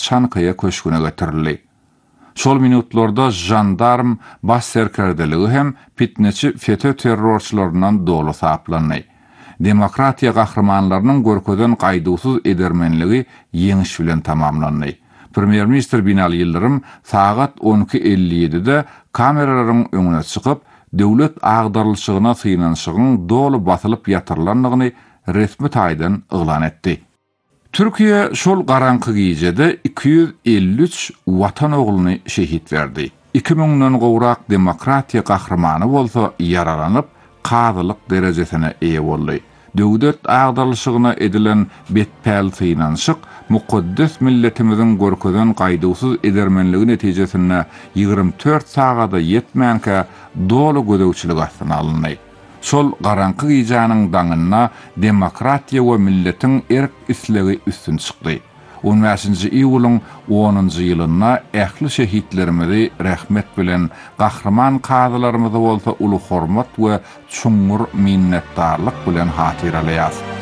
Çankaya köşküne götürildi. Şol minutlarda jandarm baş serkerdeligi hem fitneçi FETÖ terrorçylaryndan dolu saplandy. Demokratiya gahramanlarynyň görkeden gaýdusuz edermenligi ýeňiş bilen tamamlandy. Premier Minister Binali Yıldırım saat 12:57-de kameralaryň öňüne çykyp, döwlet agdarlyşygyna syýnanşygyň dolu basylyp ýatyrlandygyny resmi taýdan yglan etdi. Türkiye şol garanky gijede 253 watan ogluny şehit berdi. 2000-den gowrak demokratiya gahramany bolsa yaralanyp qazylyk derejesine eýe boldy. Döwlet agdarlyşygyna edilen betpäl syýnanşyk mukaddes milletimiziň görkeden gaýdusuz edermenligi netijesinde 24 sagada ýetmänkä dolu gödäwçilik astyna alyndy. Şol garanky gijanyň daňyna demokratiya we milletiň erk islegi üstün çykdy. 15-nji iýulyň 10-njy ýylyna ähli şehitlerimizi rahmet bilen gahraman qazylarymyzy bolsa uly hormat we çuňur minnetdarlyk bilen hatyralaýas.